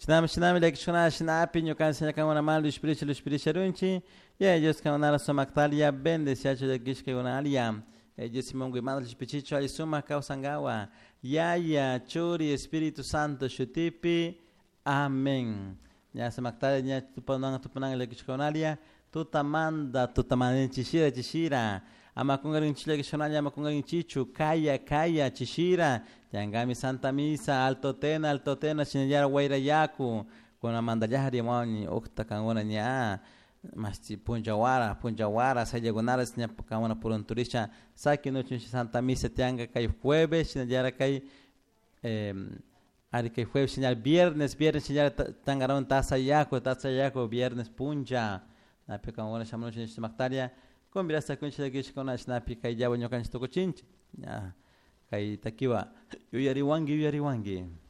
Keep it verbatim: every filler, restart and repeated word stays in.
Shinam shinam lek shona shinapi ñukan seña kamana mal Luis Piricha Luis Piricha runchi. Ya ellos kamana somaktalia bendeciacho de kishke unalia. Ellos simongo imando Luis Pichicho ali suma kausangawa. Ya ya churi Espíritu Santo shutipi. Amén. Ya somaktalia ya tupanang tupanang lek kishke unalia. Tutamanda tutamanda chishira chishira. Amakungarin chile kishonalia amakungarin chichu kaya kaya chishira. Yangami Santa Misa, Alto Tena, Alto Tena, Shinayara Waira Yaku, con Amanda Yahari Moni, Okta Kangona Nya, Masti Punjawara, Punjawara, Sayagonara, Snapakana por un turista, Saki Noche Santa Misa, Tianga Kai Jueves, Shinayara Kai, Ari Kai Jueves, Shinal Viernes, Viernes, Shinayara Tangaron, Taza Yaku, Taza Yaku, Viernes Punja, Napikangona Shamon Mactaria, con Virasa Kunchi de Gishkona, Snapi Kai Yawanyokan Stokochinch. Kay takiwa yuyari wangi yuyari wangi